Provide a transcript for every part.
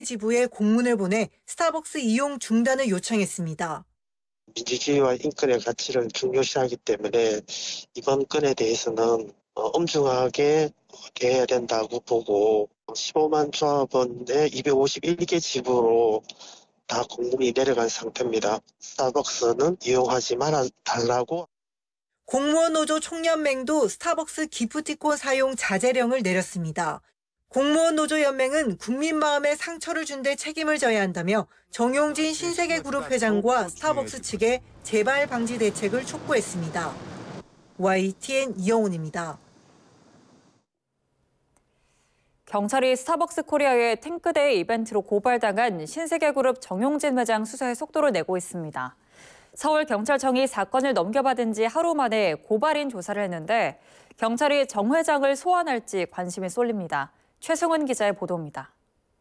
지부에 공문을 보내 스타벅스 이용 중단을 요청했습니다. 민주주의와 인권의 가치를 중요시하기 때문에 이번 건에 대해서는 엄중하게 대해야 된다고 보고 15만 조합원의 251개 지부로 다 공문이 내려간 상태입니다. 스타벅스는 이용하지 말아달라고. 공무원 노조 총연맹도 스타벅스 기프티콘 사용 자제령을 내렸습니다. 공무원 노조 연맹은 국민 마음에 상처를 준 데 책임을 져야 한다며 정용진 신세계그룹 회장과 스타벅스 측에 재발 방지 대책을 촉구했습니다. YTN 이영훈입니다. 경찰이 스타벅스 코리아의 탱크데이 이벤트로 고발당한 신세계그룹 정용진 회장 수사에 속도를 내고 있습니다. 서울경찰청이 사건을 넘겨받은 지 하루 만에 고발인 조사를 했는데 경찰이 정 회장을 소환할지 관심이 쏠립니다. 최승훈 기자의 보도입니다.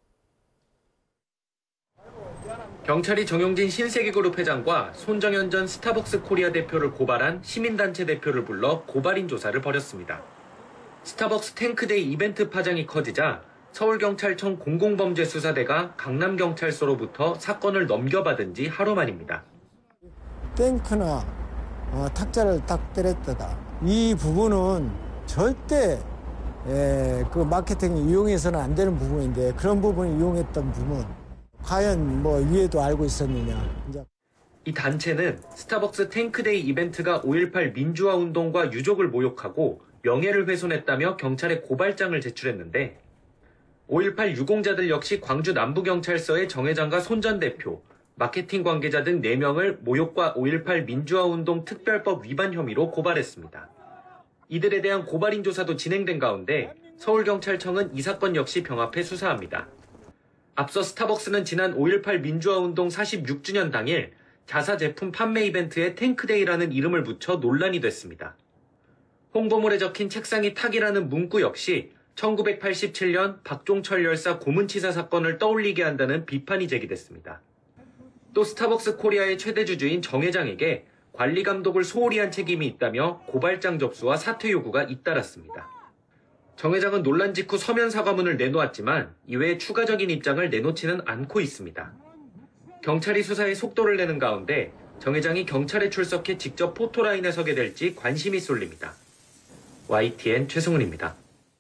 경찰이 정용진 신세계그룹 회장과 손정현 전 스타벅스 코리아 대표를 고발한 시민단체 대표를 불러 고발인 조사를 벌였습니다. 스타벅스 탱크데이 이벤트 파장이 커지자 서울경찰청 공공범죄수사대가 강남경찰서로부터 사건을 넘겨받은 지 하루 만입니다. 탱크나 탁자를 딱 때렸다가 이 부분은 절대 그 마케팅에 이용해서는 안 되는 부분인데 그런 부분을 이용했던 부분 과연 위에도 알고 있었느냐. 이 단체는 스타벅스 탱크데이 이벤트가 5.18 민주화 운동과 유족을 모욕하고 명예를 훼손했다며 경찰에 고발장을 제출했는데 5.18 유공자들 역시 광주 남부경찰서의 정 회장과 손 전 대표, 마케팅 관계자 등 4명을 모욕과 5.18 민주화 운동 특별법 위반 혐의로 고발했습니다. 이들에 대한 고발인 조사도 진행된 가운데 서울경찰청은 이 사건 역시 병합해 수사합니다. 앞서 스타벅스는 지난 5.18 민주화 운동 46주년 당일 자사 제품 판매 이벤트에 탱크데이라는 이름을 붙여 논란이 됐습니다. 홍보물에 적힌 책상이 탁이라는 문구 역시 1987년 박종철 열사 고문치사 사건을 떠올리게 한다는 비판이 제기됐습니다. 또 스타벅스 코리아의 최대 주주인 정 회장에게 관리 감독을 소홀히 한 책임이 있다며 고발장 접수와 사퇴 요구가 잇따랐습니다. 정 회장은 논란 직후 서면 사과문을 내놓았지만 이외에 추가적인 입장을 내놓지는 않고 있습니다. 경찰이 수사에 속도를 내는 가운데 정 회장이 경찰에 출석해 직접 포토라인에 서게 될지 관심이 쏠립니다. YTN 최승훈입니다.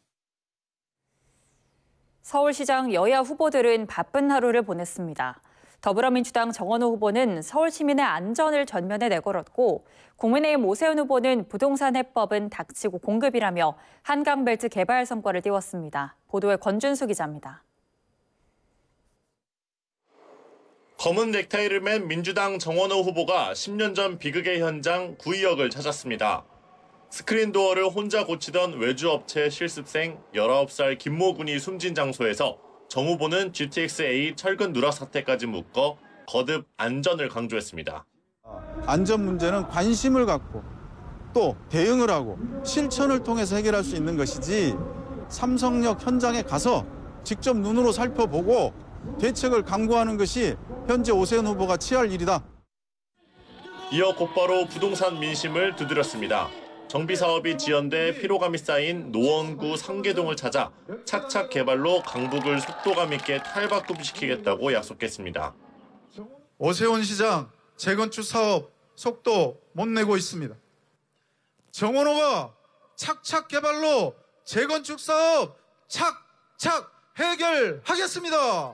서울시장 여야 후보들은 바쁜 하루를 보냈습니다. 더불어민주당 정원호 후보는 서울 시민의 안전을 전면에 내걸었고 국민의힘 오세훈 후보는 부동산 해법은 닥치고 공급이라며 한강벨트 개발 성과를 띄웠습니다. 보도에 권준수 기자입니다. 검은 넥타이를 맨 민주당 정원호 후보가 10년 전 비극의 현장 구의역을 찾았습니다. 스크린도어를 혼자 고치던 외주업체 실습생 19살 김모 군이 숨진 장소에서 정 후보는 GTX-A 철근 누락 사태까지 묶어 거듭 안전을 강조했습니다. 안전 문제는 관심을 갖고 또 대응을 하고 실천을 통해서 해결할 수 있는 것이지 삼성역 현장에 가서 직접 눈으로 살펴보고 대책을 강구하는 것이 현재 오세훈 후보가 취할 일이다. 이어 곧바로 부동산 민심을 두드렸습니다. 정비사업이 지연돼 피로감이 쌓인 노원구 상계동을 찾아 착착 개발로 강북을 속도감 있게 탈바꿈시키겠다고 약속했습니다. 오세훈 시장 재건축 사업 속도 못 내고 있습니다. 정원호가 착착 개발로 재건축 사업 착착 해결하겠습니다.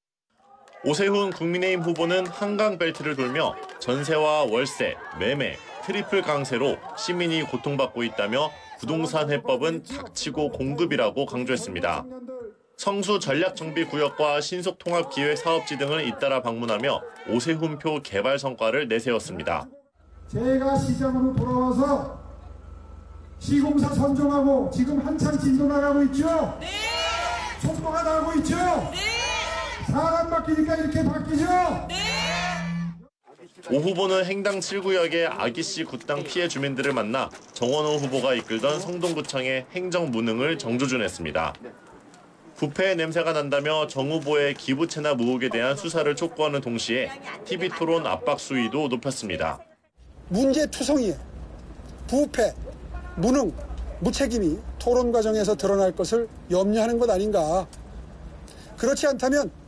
오세훈 국민의힘 후보는 한강벨트를 돌며 전세와 월세, 매매, 트리플 강세로 시민이 고통받고 있다며 부동산 해법은 닥치고 공급이라고 강조했습니다. 성수 전략정비구역과 신속통합기획 사업지 등을 잇따라 방문하며 오세훈표 개발 성과를 내세웠습니다. 제가 시장으로 돌아와서 시공사 선정하고 지금 한참 진도 나가고 있죠? 네! 속도가 나고 있죠? 네! 사람 바뀌니까 이렇게 바뀌죠? 네! 오 후보는 행당 7구역의 아기씨 굿당 피해 주민들을 만나 정원호 후보가 이끌던 성동구청의 행정 무능을 정조준했습니다. 부패의 냄새가 난다며 정 후보의 기부채나 무혹에 대한 수사를 촉구하는 동시에 TV토론 압박 수위도 높였습니다. 문제투성이에 부패, 무능, 무책임이 토론 과정에서 드러날 것을 염려하는 것 아닌가. 그렇지 않다면